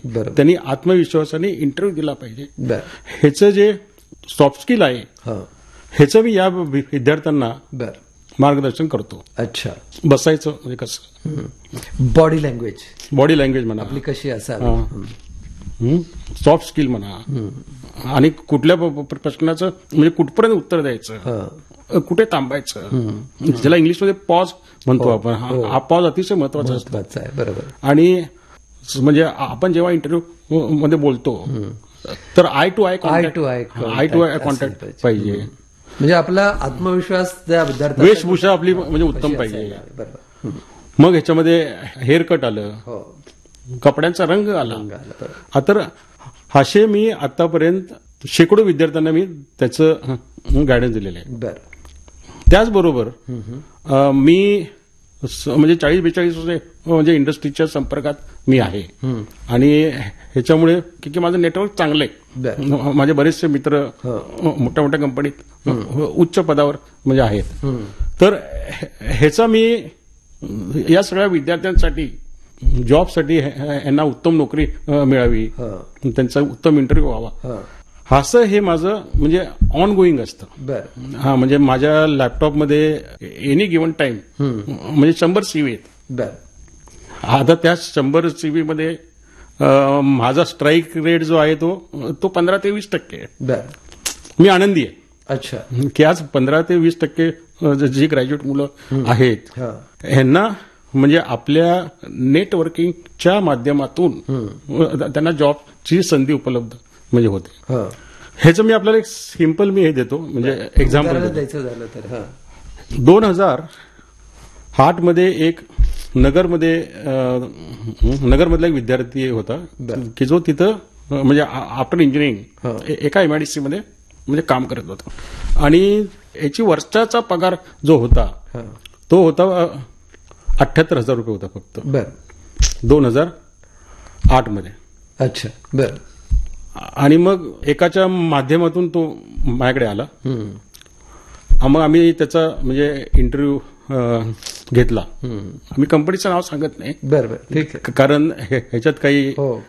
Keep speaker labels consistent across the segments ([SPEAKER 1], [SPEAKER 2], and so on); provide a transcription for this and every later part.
[SPEAKER 1] बरोबर.
[SPEAKER 2] त्यांनी आत्मविश्वासाने इंटरव्ह्यू दिला पाहिजे.
[SPEAKER 1] बर
[SPEAKER 2] ह्याचं जे सॉफ्ट स्किल आहे
[SPEAKER 1] हा
[SPEAKER 2] ह्याचं मी या विद्यार्थ्यांना
[SPEAKER 1] बर
[SPEAKER 2] मार्गदर्शन करतो.
[SPEAKER 1] अच्छा.
[SPEAKER 2] बसायचं म्हणजे कसं,
[SPEAKER 1] बॉडी लँग्वेज
[SPEAKER 2] बॉडी लँग्वेज म्हणा,
[SPEAKER 1] आपली कशी असावी,
[SPEAKER 2] सॉफ्ट स्किल म्हणा, आणि कुठल्या प्रश्नाचं म्हणजे कुठपर्यंत उत्तर द्यायचं, कुठे थांबायचं, ज्याला इंग्लिशमध्ये पॉज म्हणतो आपण, हा पॉज अतिशय महत्वाचा असतो.
[SPEAKER 1] आहे. बरोबर.
[SPEAKER 2] आणि म्हणजे आपण जेव्हा इंटरव्ह्यू मध्ये बोलतो तर आय टू आय कॉन्टॅक्ट पाहिजे.
[SPEAKER 1] म्हणजे आपला आत्मविश्वास त्या विद्यार्थ्याला,
[SPEAKER 2] वेशभूषा आपली म्हणजे उत्तम पाहिजे.
[SPEAKER 1] बरोबर.
[SPEAKER 2] मग ह्याच्यामध्ये हेअर कट आलं,
[SPEAKER 1] हो,
[SPEAKER 2] कपड्यांचा रंग आला. तर असे मी आतापर्यंत शेकडो विद्यार्थ्यांना मी त्याचं गायडन्स दिलेलं आहे.
[SPEAKER 1] बर.
[SPEAKER 2] त्याचबरोबर मी म्हणजे 40-42 म्हणजे इंडस्ट्रीच्या संपर्कात मी आहे. आणि ह्याच्यामुळे की माझं नेटवर्क चांगलं आहे. माझे बरेचसे मित्र मोठ्या मोठ्या कंपनीत उच्च पदावर म्हणजे आहेत. तर ह्याचा मी या सगळ्या विद्यार्थ्यांसाठी, जॉबसाठी, यांना उत्तम नोकरी मिळावी, त्यांचा उत्तम इंटरव्ह्यू व्हावा, असं हे माझं म्हणजे ऑन गोईंग असतं. हा, म्हणजे माझ्या लॅपटॉपमध्ये एनी गिव्हन टाइम म्हणजे 100 CV आहेत. आता त्या 100 CV मध्ये माझा स्ट्राईक रेट जो आहे तो 15 ते 20% आहे. मी आनंदी आहे.
[SPEAKER 1] अच्छा.
[SPEAKER 2] की आज 15 ते 20% जी ग्रॅज्युएट मुलं आहेत ह्यांना म्हणजे आपल्या नेटवर्किंगच्या माध्यमातून त्यांना जॉबची संधी उपलब्ध म्हणजे होते. ह्याचं मी आपल्याला एक सिंपल मी हे देतो, म्हणजे एक्झाम्पल
[SPEAKER 1] द्यायचं झालं तर
[SPEAKER 2] 2008 मध्ये एक नगरमधला एक विद्यार्थी होता की जो तिथं म्हणजे आफ्टर इंजिनिअरिंग एका MIDC मध्ये म्हणजे काम करत होता. आणि याची वर्षाचा पगार जो होता तो होता 78,000 रुपये होता फक्त. 2008 मध्ये.
[SPEAKER 1] अच्छा. बर.
[SPEAKER 2] आणि मग एकाच्या माध्यमातून तो माझ्याकडे आला. मग आम्ही त्याचा म्हणजे इंटरव्ह्यू घेतला. आम्ही कंपनीचं नाव सांगत नाही.
[SPEAKER 1] बरोबर. ठीक आहे.
[SPEAKER 2] कारण ह्याच्यात काही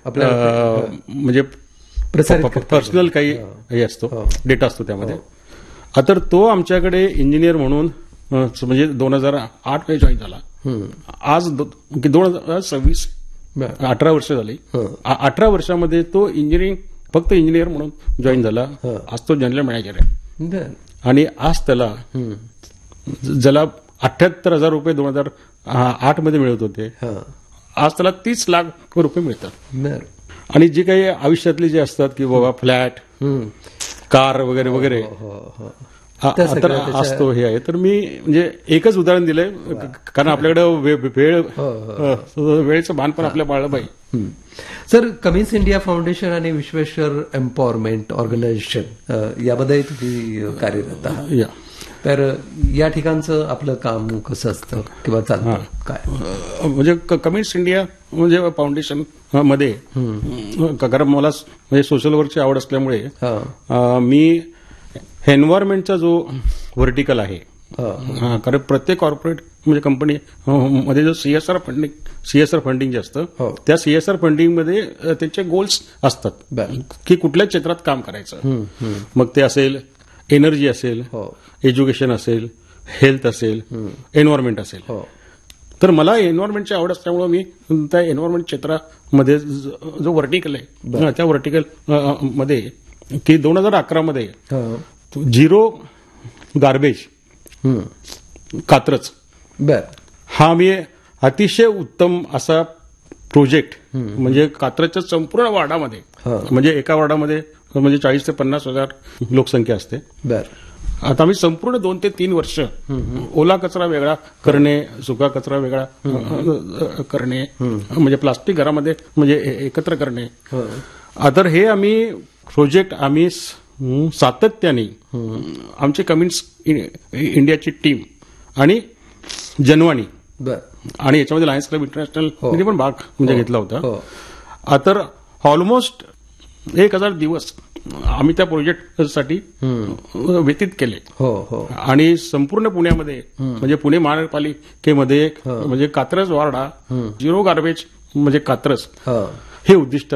[SPEAKER 2] म्हणजे पर्सनल काही हे असतो, डेटा असतो त्यामध्ये. तर तो आमच्याकडे इंजिनियर म्हणून म्हणजे 2008 मध्ये जॉईन झाला. आज 2026 18 वर्ष झाली. 18 वर्षामध्ये तो फक्त इंजिनियर म्हणून जॉईन झाला. आज तो जनरल मॅनेजर आहे. आणि आज त्याला ज्याला 78,000 रुपये 2008 मध्ये मिळत होते, आज त्याला 30 लाख रुपये मिळतात. आणि जे काही आयुष्यातले जे असतात की बाबा फ्लॅट, कार वगैरे वगैरे तर असतो हे आहे. तर मी म्हणजे एकच उदाहरण दिलंय, कारण आपल्याकडे वेळेचं भान पण आपल्या बाळलं पाहिजे.
[SPEAKER 1] सर, कमिन्स इंडिया फाउंडेशन आणि विश्वेश्वर एम्पॉवरमेंट ऑर्गनायझेशन यामध्ये तुम्ही कार्यरत आहात. तर या ठिकाणचं आपलं काम कसं असतं किंवा चालतं काय?
[SPEAKER 2] म्हणजे कमिन्स इंडिया म्हणजे फाउंडेशन मध्ये, कारण मला म्हणजे सोशल वर्कची आवड असल्यामुळे मी एन्व्हायरमेंटचा जो व्हर्टिकल आहे, कारण प्रत्येक कॉर्पोरेट म्हणजे कंपनी मध्ये जो सीएसआर फंडिंग जे असतं त्या सीएसआर फंडिंग मध्ये त्यांचे गोल्स असतात की कुठल्या क्षेत्रात काम करायचं. मग ते असेल एनर्जी असेल, एज्युकेशन असेल, हेल्थ असेल, एन्व्हायरमेंट असेल. तर मला एन्व्हायरमेंटची आवड असल्यामुळे मी त्या एन्व्हायरमेंट क्षेत्रामध्ये जो व्हर्टिकल आहे त्या व्हर्टिकल मध्ये की 2011 मध्ये 0 गार्बेज कात्रज हा मी अतिशय उत्तम असा प्रोजेक्ट म्हणजे कात्रजच्या संपूर्ण वार्डामध्ये, म्हणजे एका वार्डामध्ये म्हणजे 40 ते 50 हजार लोकसंख्या असते. आता आम्ही संपूर्ण 2 ते 3 वर्ष ओला कचरा वेगळा करणे, सुका कचरा वेगळा करणे, म्हणजे प्लास्टिक घरामध्ये म्हणजे एकत्र करणे. तर हे आम्ही प्रोजेक्ट आम्ही सातत्याने आमची कमिन्स इंडियाची टीम आणि जनवाणी आणि याच्यामध्ये लायन्स क्लब इंटरनॅशनल पण भाग म्हणजे घेतला होता. तर ऑलमोस्ट 1000 दिवस आम्ही त्या प्रोजेक्टसाठी व्यतीत केले. आणि संपूर्ण पुण्यामध्ये म्हणजे पुणे महानगरपालिकेमध्ये म्हणजे कात्रज वार्डा 0 गार्बेज म्हणजे कात्रज हे उद्दिष्ट